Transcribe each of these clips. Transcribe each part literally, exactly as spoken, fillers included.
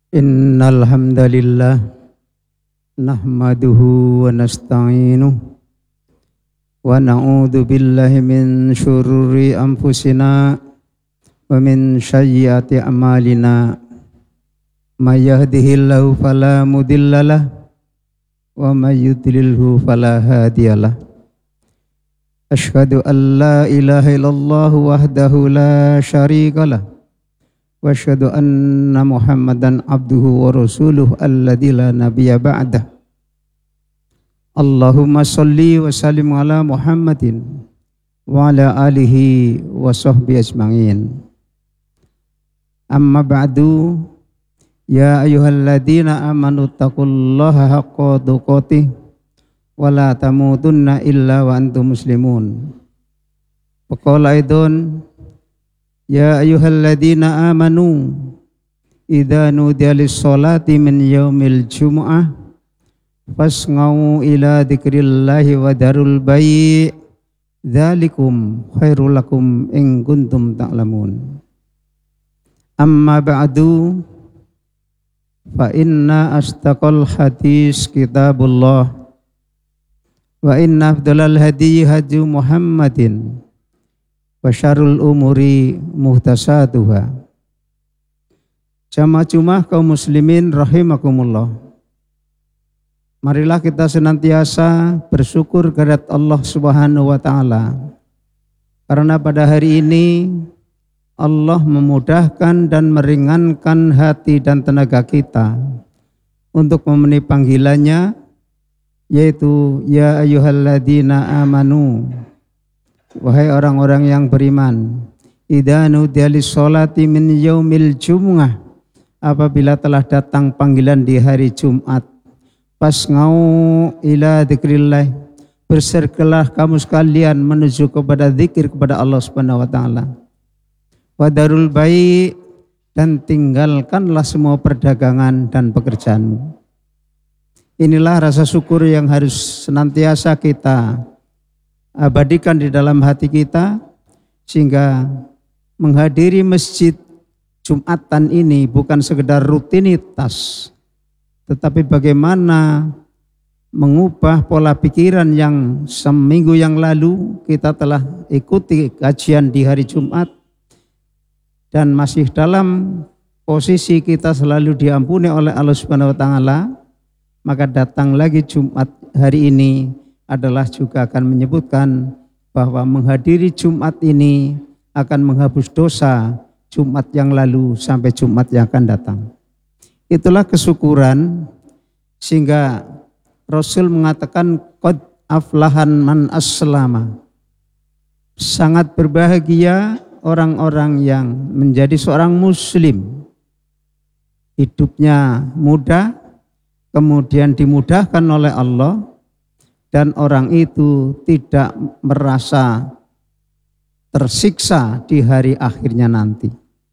Innal hamdalillah nahmaduhu wa nasta'inuhu wa na'udzu billahi min syururi anfusina wa min sayyiati a'malina may yahdihillahu fala mudhillalah wa may yudlilhu fala hadiyalah. Asyhadu an la ilaha illallah wahdahu la syarikalah wa asyhadu anna Muhammadan abduhu wa rasuluhu alladzi la nabiyya ba'dah. Allahumma shalli wa sallim ala Muhammadin wa ala alihi wa sahbihi ajma'in. Amma ba'du, ya ayyuhalladzina amanu taqullaha haqqa tuqatih wa la tamutunna illa wa antum muslimun. Wa qala aidon, ya ayyuhalladzina amanu idza nudiya lis-sholati min yaumil jumu'ah fasngau ila dzikrillahi wa darul bai' dzalikum khairul lakum in kuntum ta'lamun. Amma ba'du, fa inna astaqal hadis kitabullah wa inna afdalal hadi hadi Muhammadin wa syarrul umuri muhtasatuha. Jamaah Jumat kaum muslimin rahimakumullah. Marilah kita senantiasa bersyukur kehadirat Allah Subhanahu wa taala. Karena pada hari ini Allah memudahkan dan meringankan hati dan tenaga kita untuk memenuhi panggilannya, yaitu ya ayyuhalladzina amanu, wahai orang-orang yang beriman, idza nudiya lis-sholati min yaumil jumu'ah, apabila telah datang panggilan di hari Jumat, fasngau ila dzikrillah, berserkelah kamu sekalian menuju kepada zikir kepada Allah Subhanahu wa taala. Wadarul bai', dan tinggalkanlah semua perdagangan dan pekerjaanmu. Inilah rasa syukur yang harus senantiasa kita abadikan di dalam hati kita, sehingga menghadiri masjid Jumatan ini bukan sekedar rutinitas, tetapi bagaimana mengubah pola pikiran yang seminggu yang lalu kita telah ikuti kajian di hari Jumat dan masih dalam posisi kita selalu diampuni oleh Allah Subhanahu wa taala, maka datang lagi Jumat hari ini adalah juga akan menyebutkan bahwa menghadiri Jumat ini akan menghapus dosa Jumat yang lalu sampai Jumat yang akan datang. Itulah kesyukuran, sehingga Rasul mengatakan qad aflahan man aslama. Sangat berbahagia orang-orang yang menjadi seorang muslim. Hidupnya mudah, kemudian dimudahkan oleh Allah, dan orang itu tidak merasa tersiksa di hari akhirnya nanti.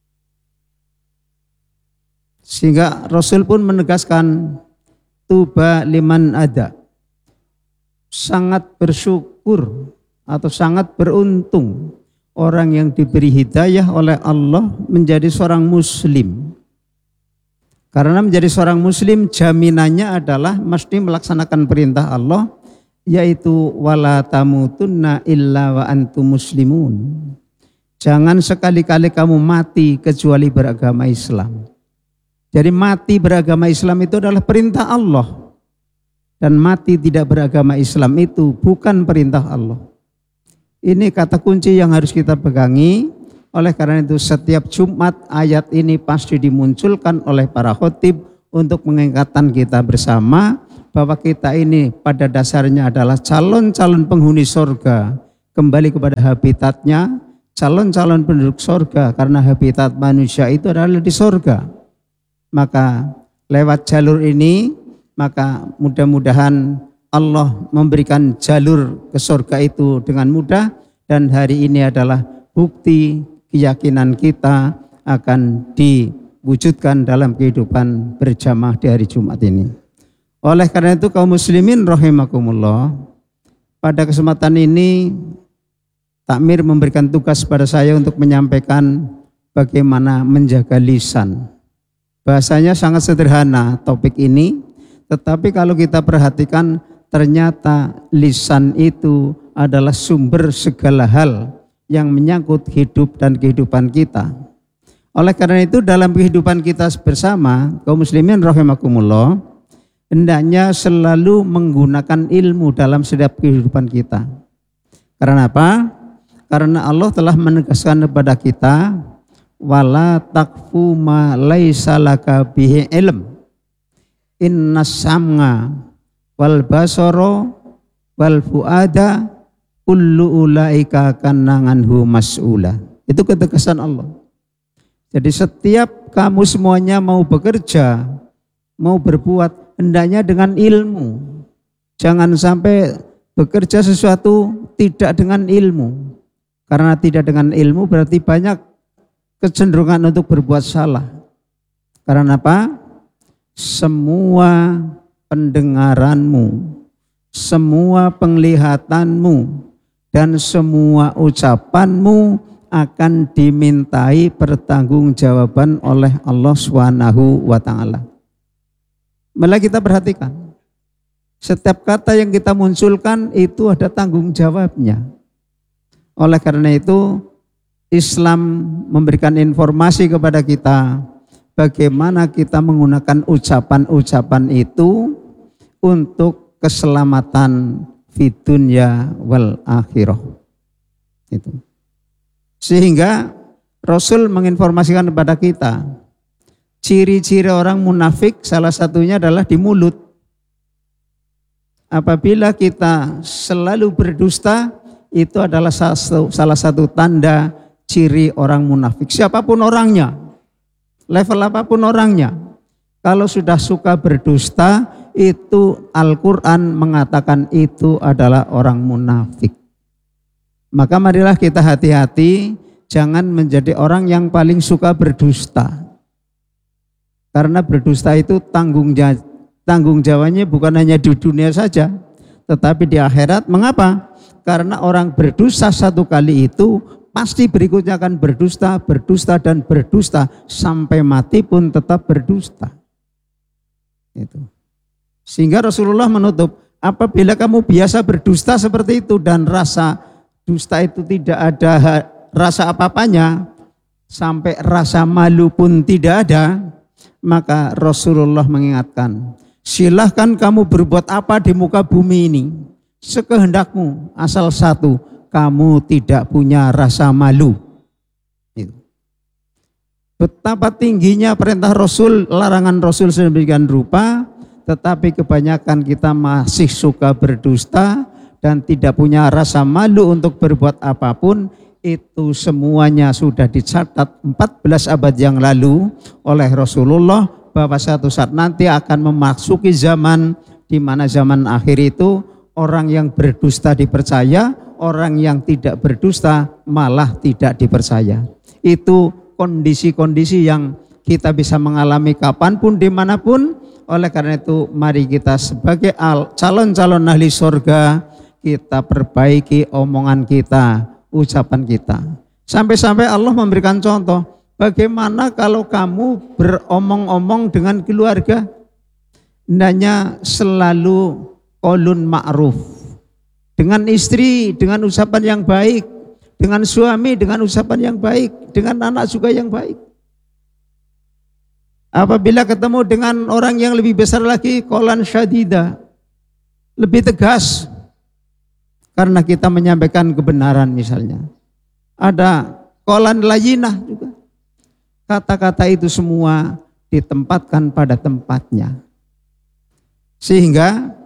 Sehingga Rasul pun menegaskan tuba liman ada, sangat bersyukur atau sangat beruntung orang yang diberi hidayah oleh Allah menjadi seorang muslim. Karena menjadi seorang muslim jaminannya adalah mesti melaksanakan perintah Allah, yaitu wala tamutunna illa wa antum muslimun. Jangan sekali-kali kamu mati kecuali beragama Islam. Jadi mati beragama Islam itu adalah perintah Allah, dan mati tidak beragama Islam itu bukan perintah Allah. Ini kata kunci yang harus kita pegangi. Oleh karena itu setiap Jumat ayat ini pasti dimunculkan oleh para khotib untuk mengingatkan kita bersama bahwa kita ini pada dasarnya adalah calon-calon penghuni surga, kembali kepada habitatnya, calon-calon penduduk surga, karena habitat manusia itu adalah di surga. Maka lewat jalur ini, maka mudah-mudahan Allah memberikan jalur ke surga itu dengan mudah, dan hari ini adalah bukti keyakinan kita akan diwujudkan dalam kehidupan berjamaah di hari Jumat ini. Oleh karena itu kaum muslimin rahimakumullah, pada kesempatan ini Takmir memberikan tugas pada saya untuk menyampaikan bagaimana menjaga lisan. Bahasanya sangat sederhana topik ini, tetapi kalau kita perhatikan ternyata lisan itu adalah sumber segala hal yang menyangkut hidup dan kehidupan kita. Oleh karena itu dalam kehidupan kita bersama kaum muslimin rahimakumullah, hendaknya selalu menggunakan ilmu dalam setiap kehidupan kita. Karena apa? Karena Allah telah menegaskan kepada kita, wala takfu ma laisa laka bihi ilm innas sam'a wal basara wal fuada kullu ulaika kana anhu mas'ula. Itu ketegasan Allah. Jadi setiap kamu semuanya mau bekerja, mau berbuat, hendaknya dengan ilmu. Jangan sampai bekerja sesuatu tidak dengan ilmu. Karena tidak dengan ilmu berarti banyak kecenderungan untuk berbuat salah. Karena apa? Semua pendengaranmu, semua penglihatanmu, dan semua ucapanmu akan dimintai pertanggungjawaban oleh Allah subhanahu wa taala. Malah kita perhatikan, setiap kata yang kita munculkan itu ada tanggung jawabnya. Oleh karena itu Islam memberikan informasi kepada kita bagaimana kita menggunakan ucapan-ucapan itu untuk keselamatan fid dunya wal akhirah. Itu. Sehingga Rasul menginformasikan kepada kita ciri-ciri orang munafik salah satunya adalah di mulut. Apabila kita selalu berdusta, itu adalah salah satu, salah satu tanda ciri orang munafik. Siapapun orangnya, level apapun orangnya, kalau sudah suka berdusta, itu Al-Quran mengatakan itu adalah orang munafik. Maka marilah kita hati-hati, jangan menjadi orang yang paling suka berdusta. Karena berdusta itu tanggung jawab, tanggung jawabnya bukan hanya di dunia saja, tetapi di akhirat. Mengapa? Karena orang berdusta satu kali itu pasti berikutnya akan berdusta, berdusta, dan berdusta sampai mati pun tetap berdusta. Itu. Sehingga Rasulullah menutup, apabila kamu biasa berdusta seperti itu dan rasa dusta itu tidak ada rasa apa-apanya, sampai rasa malu pun tidak ada, maka Rasulullah mengingatkan, silahkan kamu berbuat apa di muka bumi ini, sekehendakmu, asal satu, kamu tidak punya rasa malu. Betapa tingginya perintah Rasul, larangan Rasul sedemikian rupa, tetapi kebanyakan kita masih suka berdusta dan tidak punya rasa malu untuk berbuat apapun. Itu semuanya sudah dicatat empat belas abad yang lalu oleh Rasulullah, bahwa suatu saat nanti akan memasuki zaman di mana zaman akhir itu orang yang berdusta dipercaya, orang yang tidak berdusta malah tidak dipercaya. Itu kondisi-kondisi yang kita bisa mengalami kapanpun, dimanapun. Oleh karena itu mari kita sebagai calon-calon ahli surga, kita perbaiki omongan kita, ucapan kita. Sampai-sampai Allah memberikan contoh, bagaimana kalau kamu beromong-omong dengan keluarga, hendaknya selalu qaulun ma'ruf. Dengan istri, dengan ucapan yang baik. Dengan suami, dengan ucapan yang baik. Dengan anak juga yang baik. Apabila ketemu dengan orang yang lebih besar lagi, qaulan syadida, lebih tegas. Karena kita menyampaikan kebenaran misalnya. Ada qaulan layyinah juga. Kata-kata itu semua ditempatkan pada tempatnya. Sehingga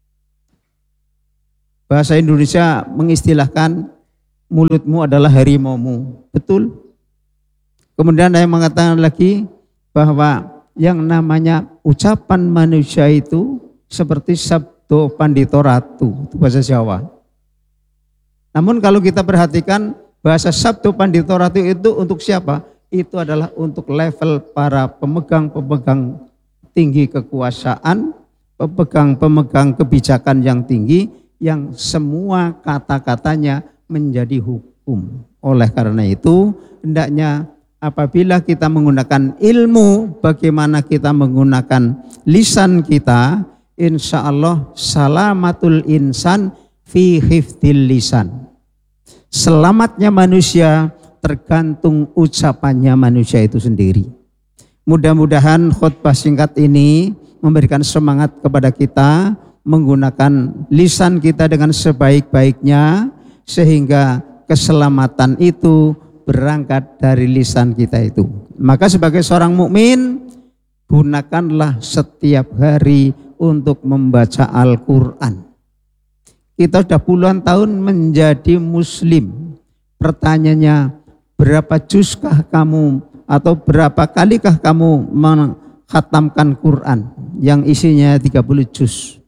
bahasa Indonesia mengistilahkan mulutmu adalah harimaumu. Betul. Kemudian ada yang mengatakan lagi bahwa yang namanya ucapan manusia itu seperti sabdo pandito ratu, itu bahasa Jawa. Namun kalau kita perhatikan bahasa sabdo pandito ratu itu untuk siapa? Itu adalah untuk level para pemegang-pemegang tinggi kekuasaan, pemegang-pemegang kebijakan yang tinggi, yang semua kata-katanya menjadi hukum. Oleh karena itu hendaknya apabila kita menggunakan ilmu, bagaimana kita menggunakan lisan kita, insya Allah salamatul insan fi hifdil lisan. Selamatnya manusia tergantung ucapannya manusia itu sendiri. Mudah-mudahan khutbah singkat ini memberikan semangat kepada kita menggunakan lisan kita dengan sebaik-baiknya, sehingga keselamatan itu berangkat dari lisan kita itu. Maka sebagai seorang mukmin, gunakanlah setiap hari untuk membaca Al-Quran. Kita sudah puluhan tahun menjadi muslim. Pertanyaannya, berapa juskah kamu atau berapa kalikah kamu mengkhatamkan Quran yang isinya tiga puluh juz?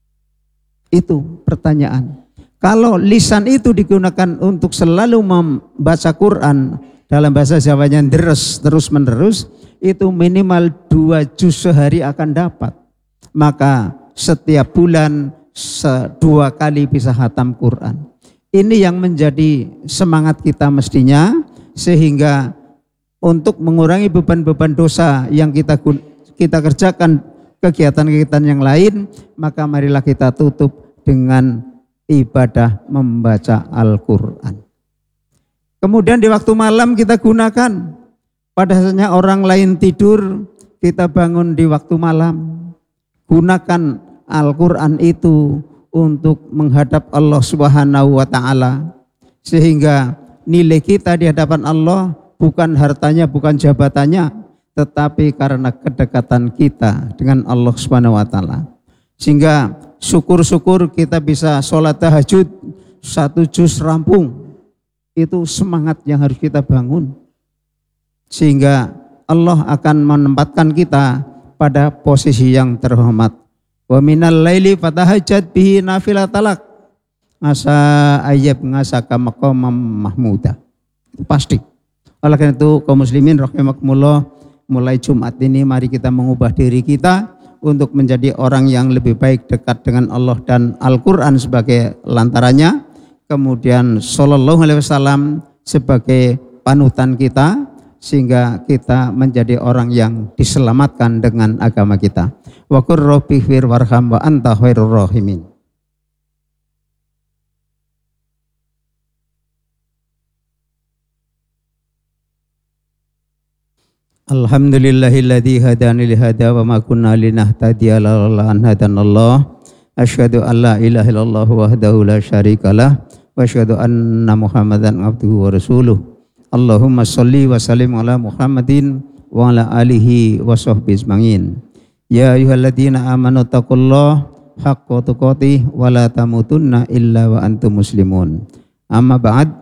Itu pertanyaan. Kalau lisan itu digunakan untuk selalu membaca Quran, dalam bahasa Jawanya deres terus menerus, itu minimal dua juz sehari akan dapat. Maka setiap bulan dua kali bisa khatam Quran. Ini yang menjadi semangat kita mestinya, sehingga untuk mengurangi beban-beban dosa yang kita kita kerjakan kegiatan-kegiatan yang lain, maka marilah kita tutup dengan ibadah membaca Al-Quran. Kemudian di waktu malam kita gunakan, pada saatnya orang lain tidur, kita bangun di waktu malam. Gunakan Al-Quran itu untuk menghadap Allah Subhanahu wa Ta'ala, sehingga nilai kita di hadapan Allah bukan hartanya, bukan jabatannya, tetapi karena kedekatan kita dengan Allah Subhanahu wa Ta'ala. Sehingga syukur-syukur kita bisa sholat tahajud satu juz rampung. Itu semangat yang harus kita bangun, sehingga Allah akan menempatkan kita pada posisi yang terhormat. Wa minal laili fatahajjat bihi nafilatalak asa ayyab ngasaka maqamam mahmuda. Itu pasti. Oleh karena itu kaum muslimin rahimakumullah, mulai Jumat ini mari kita mengubah diri kita untuk menjadi orang yang lebih baik, dekat dengan Allah dan Al-Quran sebagai lantarannya, kemudian Sallallahu Alaihi Wasallam sebagai panutan kita, sehingga kita menjadi orang yang diselamatkan dengan agama kita. Wa qur rabbi fir warham wa anta khairur rahimin. Alhamdulillahilladzi hadani li hada wa ma kunna linahtadiya laula an hadanallah. Asyhadu an la ilaha illallah wahdahu la syarikalah wa asyhadu anna Muhammadan abduhu wa rasuluh. Allahumma sholli wa sallim ala Muhammadin wa ala alihi wa sahbihi ajmain. Ya ayyuhalladzina amanu taqullaha haqqa tuqatih wa la tamutunna illa wa antum muslimun. Amma ba'd.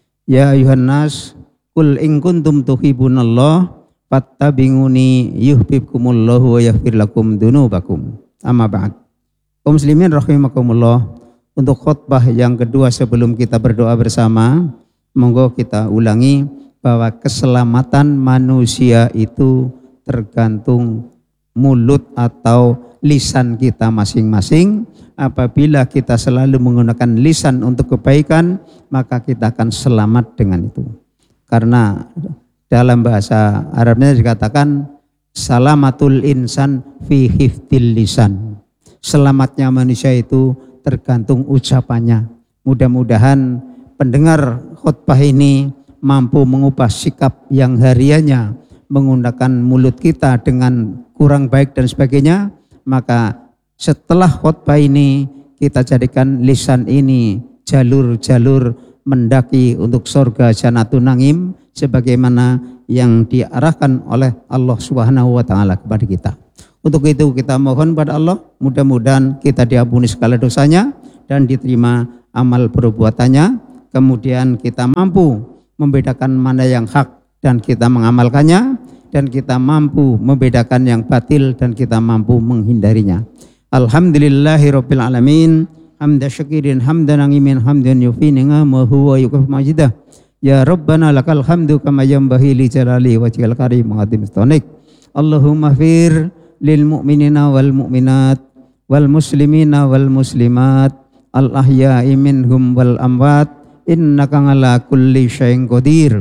Ya ayyuhan nas, qul in kuntum tuhibbunallah fattabi'uni yuhibbukumullahu wa yaghfir lakum dzunubakum. Amma ba'd. Kaum muslimin rahimakumullah, untuk khutbah yang kedua sebelum kita berdoa bersama, monggo kita ulangi bahwa keselamatan manusia itu tergantung mulut atau lisan kita masing-masing. Apabila kita selalu menggunakan lisan untuk kebaikan, maka kita akan selamat dengan itu. Karena dalam bahasa Arabnya dikatakan salamatul insan fi hifdil lisan. Selamatnya manusia itu tergantung ucapannya. Mudah-mudahan pendengar khutbah ini mampu mengubah sikap yang hariannya menggunakan mulut kita dengan kurang baik dan sebagainya. Maka setelah khutbah ini kita jadikan lisan ini jalur-jalur mendaki untuk surga Jannatun Naim, sebagaimana yang diarahkan oleh Allah Subhanahu wa Ta'ala kepada kita. Untuk itu kita mohon pada Allah, mudah-mudahan kita diampuni segala dosanya dan diterima amal perbuatannya. Kemudian kita mampu membedakan mana yang hak dan kita mengamalkannya, dan kita mampu membedakan yang batil dan kita mampu menghindarinya. Alhamdulillahirabbil alamin, hamdan syakirin hamdan na'imin hamdan yufi ni'amahu wa yukafi majidah. Ya Rabbana lakal hamdu kama yanbaghi li jalali wajhil karim wa azim istanik. Allahumma fir lil mu'minina wal mu'minat wal muslimina wal muslimat al ahya'i minhum wal amwat innaka ala kulli syai'in qadir.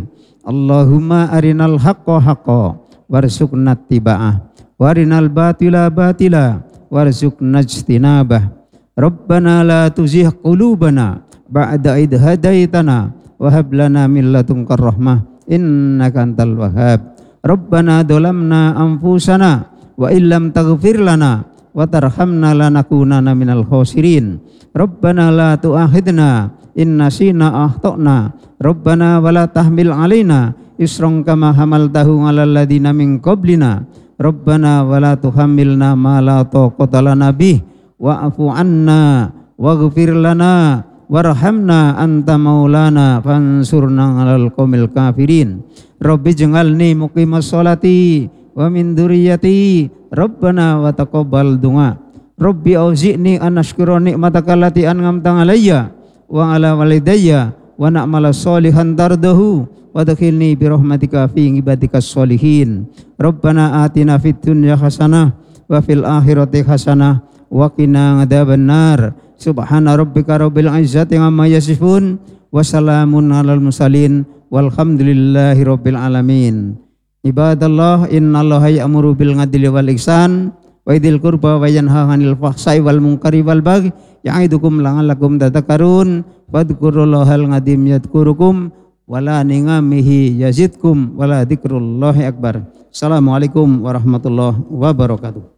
Allahumma arinal haqqa haqqa warzuqna ittiba'ah warinal batila batila warzuqna ijtinabah. Rabbana la tuzigh qulubana ba'da idh hadaitana wa hab lana min ladunka rahmah innaka antal wahhab. Rabbana dzalamna anfusana wa illam taghfir lana wa tarhamna lanakunanna minal khasirin. Rabbana la tu'akhidna in nasina akhtana. Rabbana wa la tahmil alaina isran kama hamaltahu 'alal ladzina min qablina. Rabbana wa la tuhammilna ma la taqata lana bih wa'fu 'anna waghfir lana warhamna anta maulana fansurna 'alal qaumil kafirin. Rabbi ij'alni muqimas sholati wa min dzurriyyati Rabbana wa taqabbal du'a. Rabbi auzi'ni an ashkura ni'mataka allati an'amta 'alayya wa 'ala walidayya wa na'mala sholihan tardahu wa adkhilni bi rahmatika fi ibadikas sholihin. Rabbana atina fid dunya hasanah wa fil akhirati hasanah wa qina adzabannar. Subhana rabbika rabbil izzati amma yasifun wa salamun 'alal mursalin walhamdulillahi rabbil alamin. Ibadallah, innallaha ya'muru bil 'adli wal ihsan wa dzil qurba wa yanha 'anil fahsai wal munkari wal baghi ya'idukum la'allakum tadhakkarun. Fadhkurullahal 'azim yadhkurukum wa la ni'amihi yazidkum wa la dzikrullahi akbar. Assalamualaikum warahmatullahi wabarakatuh.